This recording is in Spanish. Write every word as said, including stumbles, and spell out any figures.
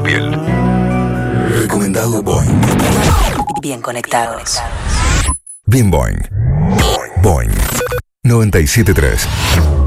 piel. Recomendado Boing. Bien conectados. Bien Boing. Boing noventa y siete punto tres.